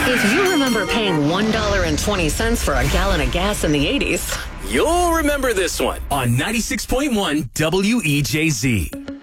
If you remember paying $1.20 for a gallon of gas in the 80s, you'll remember this one on 96.1 WEJZ.